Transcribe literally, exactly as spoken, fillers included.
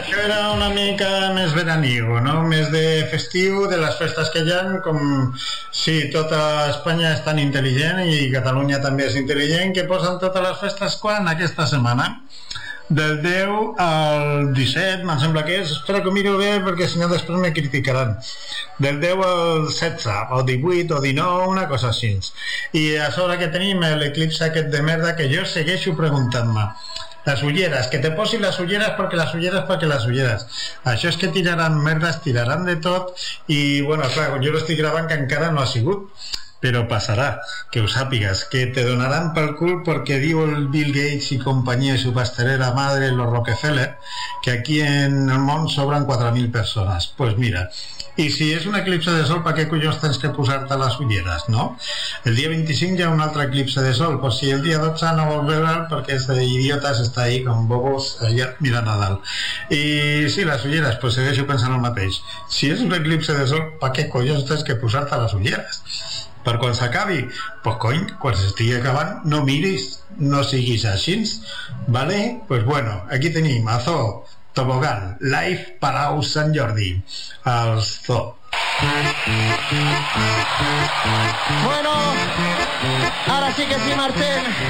això era una mica més veraniego, no? Més de festiu, de les festes que hi ha, com sí, tota Espanya és tan intel·ligent i Catalunya també és intel·ligent, que posen totes les festes quan? Aquesta setmana. Del deu al disset, em sembla que és, espera que ho miro bé perquè si no després me criticaran. Del deu al setze, o divuit, o dinou, una cosa així. I a sobre que tenim l'eclipse aquest de merda que jo segueixo preguntant-me. Les ulleres, que te posin les ulleres perquè les ulleres perquè les ulleres. Això és que tiraran merdes, tiraran de tot i, bueno, clar, jo l'estic gravant que encara no ha sigut. Pero pasará, que ho sàpigues, que te donarán pel cul porque diu el Bill Gates y compañía y su pastelera madre, los Rockefeller, que aquí en el món sobran quatre mil persones. Pues mira, i si és un eclipse de sol, per què collons tens que posar-te les ulleres, no? El dia vint-i-cinc hi ha un altre eclipse de sol, pues si el dia dotze no vols veure'l perquè és d'idiotes, està ahí com bobos allà mirant a dalt. I sí, les ulleres, pues segueixo pensant el mateix. Si és un eclipse de sol, per què collons tens que posar-te les ulleres? Per quan s'acabi, pues cony, quan s'estigui acabant, no miris, no siguis així, vale? Pues bueno, aquí tenim a Zoo, Tobogán, Live Palau Sant Jordi, al Zoo. Bueno, ahora sí que sí, Martín.